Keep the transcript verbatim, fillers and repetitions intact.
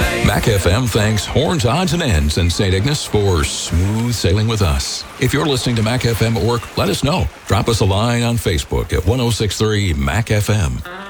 Mac F M thanks Horns, Odds, and Ends in Saint Ignace for smooth sailing with us. If you're listening to Mac F M at work, let us know. Drop us a line on Facebook at one oh six three Mac F M.